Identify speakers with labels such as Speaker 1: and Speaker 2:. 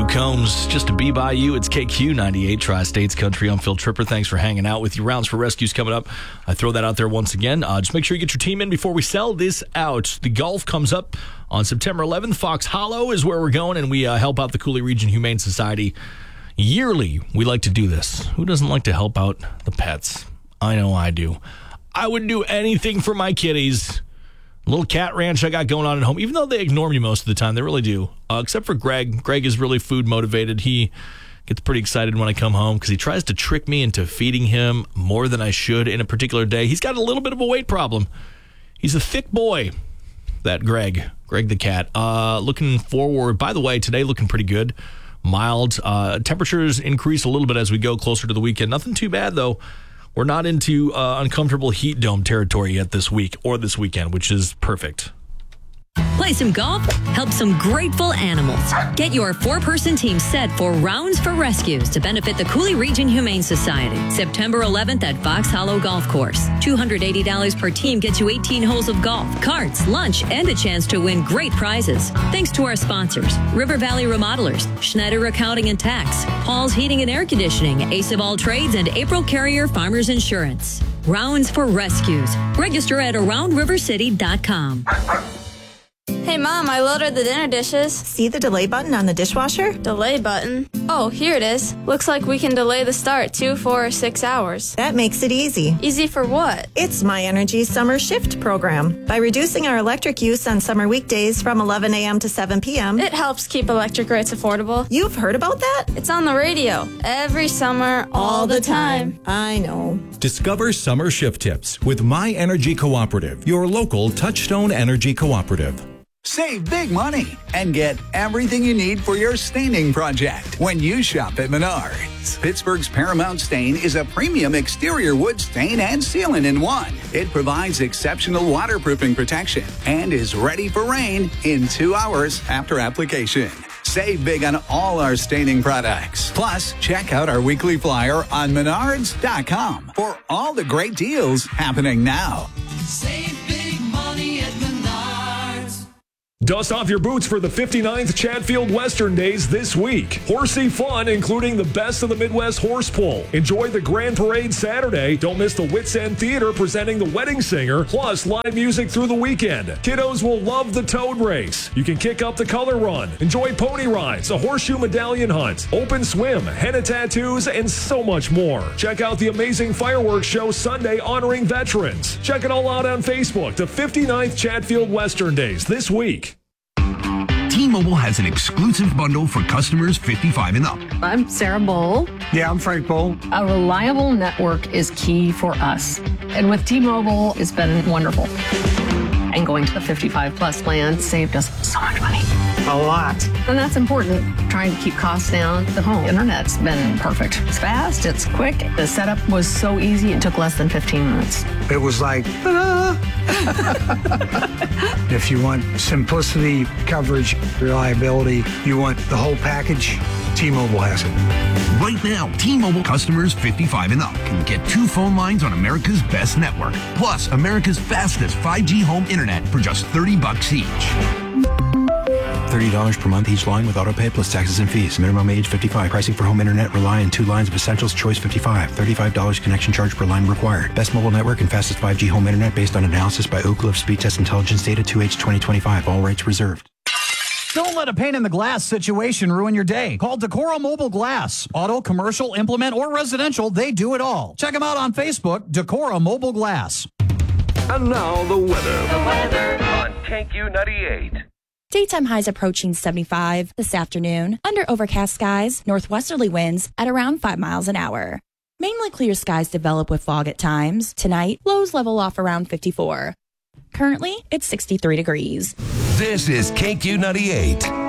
Speaker 1: Luke Combs, just to be by you. It's KQ 98 Tri-States Country. I'm Phil Tripper. Thanks for hanging out with you. Rounds for Rescues coming up. I throw that out there once again. Just make sure you get your team in before we sell this out. The golf comes up on September 11th. Fox Hollow is where we're going, and we help out the Cooley Region Humane Society yearly. We like to do this. Who doesn't like to help out the pets? I know I do. I would do anything for my kitties. Little cat ranch I got going on at home, even though they ignore me most of the time, they really do. Except for Greg. Greg is really food motivated. He gets pretty excited when I come home because he tries to trick me into feeding him more than I should in a particular day. He's got a little bit of a weight problem. He's a thick boy, that Greg the cat. Looking forward, by the way, today looking pretty good. Mild. Temperatures increase a little bit as we go closer to the weekend. Nothing too bad, though. We're not into uncomfortable heat dome territory yet this week or this weekend, which is perfect.
Speaker 2: Play some golf, help some grateful animals. Get your 4-person team set for Rounds for Rescues to benefit the Cooley Region Humane Society. September 11th at Fox Hollow Golf Course. $280 per team gets you 18 holes of golf, carts, lunch, and a chance to win great prizes. Thanks to our sponsors, River Valley Remodelers, Schneider Accounting and Tax, Paul's Heating and Air Conditioning, Ace of All Trades, and April Carrier Farmers Insurance. Rounds for Rescues. Register at AroundRiverCity.com.
Speaker 3: Hey, Mom, I loaded the dinner dishes.
Speaker 4: See the delay button on the dishwasher?
Speaker 3: Delay button? Oh, here it is. Looks like we can delay the start 2, 4, or 6 hours.
Speaker 4: That makes it easy.
Speaker 3: Easy for what?
Speaker 4: It's My Energy Summer Shift program. By reducing our electric use on summer weekdays from 11 a.m. to 7 p.m.,
Speaker 3: It helps keep electric rates affordable.
Speaker 4: You've heard about that?
Speaker 3: It's on the radio. Every summer, all the time.
Speaker 4: I know.
Speaker 5: Discover summer shift tips with My Energy Cooperative, your local Touchstone Energy Cooperative.
Speaker 6: Save big money and get everything you need for your staining project when you shop at Menards. Pittsburgh's Paramount Stain is a premium exterior wood stain and sealant in one. It provides exceptional waterproofing protection and is ready for rain in 2 hours after application. Save big on all our staining products. Plus, check out our weekly flyer on Menards.com for all the great deals happening now.
Speaker 7: Save big money at Menards.
Speaker 8: Dust off your boots for the 59th Chatfield Western Days this week. Horsey fun, including the best of the Midwest horse pull. Enjoy the Grand Parade Saturday. Don't miss the Wits End Theater presenting The Wedding Singer, plus live music through the weekend. Kiddos will love the Toad Race. You can kick up the color run, enjoy pony rides, a horseshoe medallion hunt, open swim, henna tattoos, and so much more. Check out the amazing fireworks show Sunday honoring veterans. Check it all out on Facebook. The 59th Chatfield Western Days this week.
Speaker 9: T-Mobile has an exclusive bundle for customers 55 and up.
Speaker 10: I'm Sarah Bowl.
Speaker 11: Yeah, I'm Frank Bowl.
Speaker 10: A reliable network is key for us. And with T-Mobile, it's been wonderful. And going to the 55 plus plan saved us so much money.
Speaker 11: A lot.
Speaker 10: And that's important. Trying to keep costs down. The home internet's been perfect. It's fast, it's quick. The setup was so easy, it took less than 15 minutes.
Speaker 11: It was like, ta-da! If you want simplicity, coverage, reliability, you want the whole package, T-Mobile has it.
Speaker 9: Right now, T-Mobile customers 55 and up can get 2 phone lines on America's best network, plus America's fastest 5G home internet for just $30 each.
Speaker 12: $30 per month each line with autopay plus taxes and fees. Minimum age 55. Pricing for home internet rely on 2 lines of Essentials Choice 55. $35 connection charge per line required. Best mobile network and fastest 5G home internet based on analysis by Oak Cliff Speed Test Intelligence data 2H 2025. All rates reserved.
Speaker 13: Don't let a pane in the glass situation ruin your day. Call Decorah Mobile Glass. Auto, commercial, implement, or residential, they do it all. Check them out on Facebook, Decorah Mobile Glass.
Speaker 14: And now the weather. On KQ 98.
Speaker 15: Daytime highs approaching 75 this afternoon. Under overcast skies, northwesterly winds at around 5 miles an hour. Mainly clear skies develop with fog at times. Tonight, lows level off around 54. Currently, it's 63 degrees.
Speaker 14: This is KQ 98.